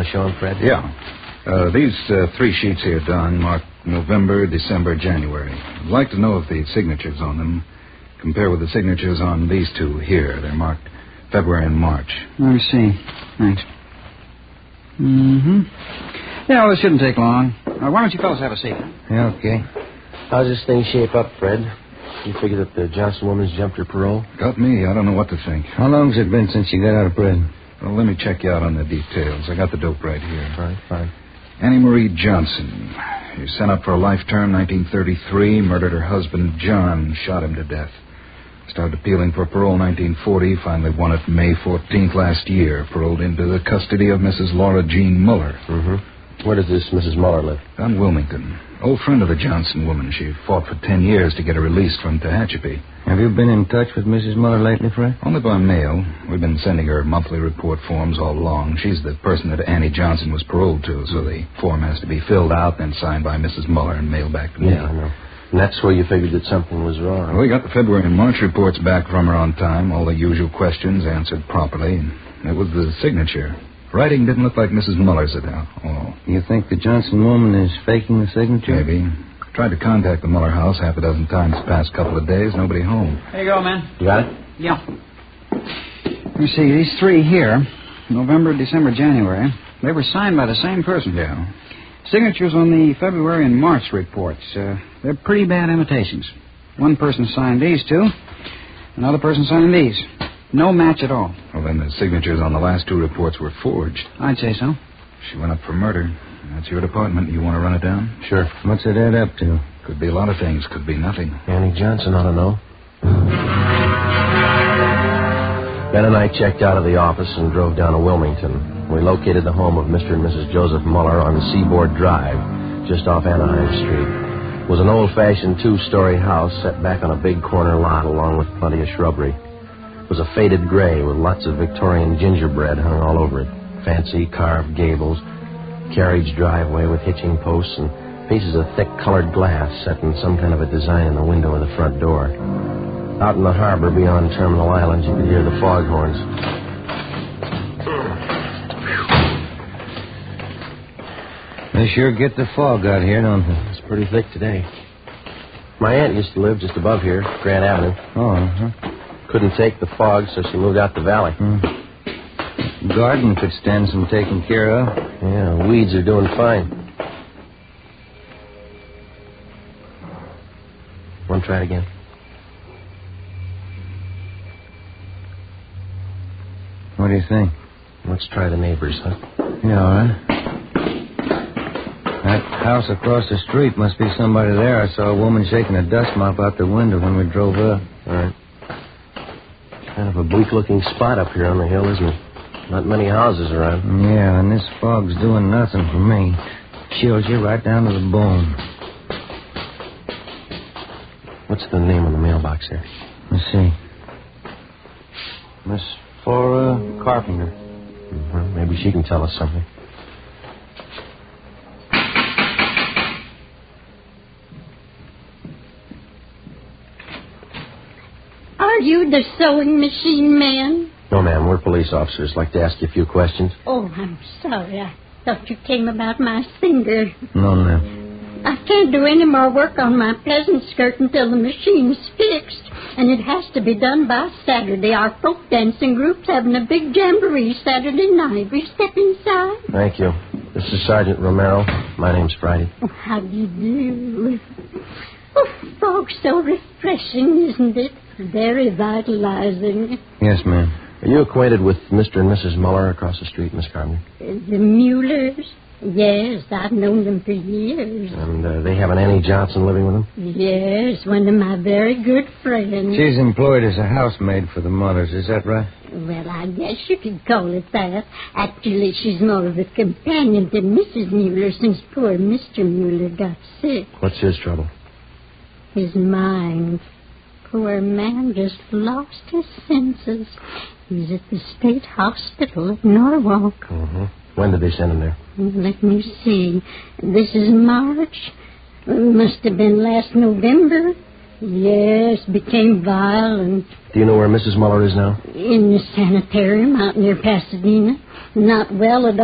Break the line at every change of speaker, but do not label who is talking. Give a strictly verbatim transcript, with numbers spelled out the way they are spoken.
want to show him, Fred?
Yeah. Uh, these uh, three sheets here, Don, mark November, December, January. I'd like to know if the signatures on them compare with the signatures on these two here. They're marked February and March.
Let me see. Thanks. Mm-hmm. Yeah, well, it shouldn't take long. Uh, why don't you fellas have a seat?
Yeah, okay.
How's this thing shape up, Fred? You figure that the Johnson woman's jumped her parole?
Got me. I don't know what to think.
How long's it been since you got out of prison?
Well, let me check you out on the details. I got the dope right here.
Fine, fine.
Annie Marie Johnson. She sent up for a life term, nineteen thirty-three, murdered her husband, John, shot him to death. Started appealing for parole nineteen forty, finally won it May fourteenth last year, paroled into the custody of Missus Laura Jean Muller.
Mm-hmm. Where does this Missus Muller live?
On Wilmington. Old friend of the Johnson woman. She fought for ten years to get her released from Tehachapi.
Have you been in touch with Missus Muller lately, Fred?
Only by mail. We've been sending her monthly report forms all along. She's the person that Annie Johnson was paroled to, so the form has to be filled out, then signed by Missus Muller and mailed back to me.
Yeah, I know. And that's where you figured that something was wrong.
Well, we got the February and March reports back from her on time, all the usual questions answered properly, and it was the signature. Writing didn't look like Missus Muller's at all.
You think the Johnson woman is faking the signature?
Maybe. Tried to contact the Muller house half a dozen times the past couple of days. Nobody home.
There you go, man.
You got it?
Yeah. Let me see. These three here, November, December, January, they were signed by the same person.
Yeah.
Signatures on the February and March reports. Uh, they're pretty bad imitations. One person signed these two. Another person signed these. No match at all.
Well, then the signatures on the last two reports were forged.
I'd say so.
She went up for murder. That's your department. You want to run it down?
Sure.
What's it add up to?
Could be a lot of things. Could be nothing.
Annie Johnson ought to know. Ben and I checked out of the office and drove down to Wilmington. We located the home of Mister and Missus Joseph Muller on Seaboard Drive, just off Anaheim Street. It was an old-fashioned two-story house set back on a big corner lot along with plenty of shrubbery. It was a faded gray with lots of Victorian gingerbread hung all over it. Fancy carved gables, carriage driveway with hitching posts, and pieces of thick colored glass set in some kind of a design in the window of the front door. Out in the harbor beyond Terminal Island, you could hear the foghorns.
They sure get the fog out here, don't they?
It's pretty thick today. My aunt used to live just above here, Grant Avenue.
Oh, uh-huh.
Couldn't take the fog, so she moved out the valley.
Hmm. Garden could stand some taking care of.
Yeah, weeds are doing fine. Want to try it again?
What do you think?
Let's try the neighbors, huh?
Yeah, all right. That house across the street must be somebody there. I saw a woman shaking a dust mop out the window when we drove up.
All right. Kind of a bleak-looking spot up here on the hill, isn't it? Not many houses around.
Yeah, and this fog's doing nothing for me. Chills you right down to the bone.
What's the name on the mailbox here?
Let's see. Miss Flora Carpenter.
Well, maybe she can tell us something.
Are you the sewing machine man?
No, ma'am. We're police officers. Like to ask you a few questions.
Oh, I'm sorry. I thought you came about my finger.
No, ma'am.
I can't do any more work on my pleasant skirt until the machine's fixed. And it has to be done by Saturday. Our folk dancing group's having a big jamboree Saturday night. We step inside?
Thank you. This is Sergeant Romero. My name's Friday.
Oh, how do you do? Oh, fog's so refreshing, isn't it? Very vitalizing.
Yes, ma'am.
Are you acquainted with Mister and Missus Muller across the street, Miss Carpenter?
The Muellers? Yes, I've known them for years.
And uh, they have an Annie Johnson living with them?
Yes, one of my very good friends.
She's employed as a housemaid for the Mullers, is that right?
Well, I guess you could call it that. Actually, she's more of a companion to Missus Mueller since poor Mister Mueller got sick.
What's his trouble?
His mind. Poor man just lost his senses. He's at the state hospital at Norwalk.
Mm-hmm. When did they send him there?
Let me see. This is March. Must have been last November. Yes, became violent.
Do you know where Missus Muller is now?
In the sanitarium out near Pasadena. Not well at all.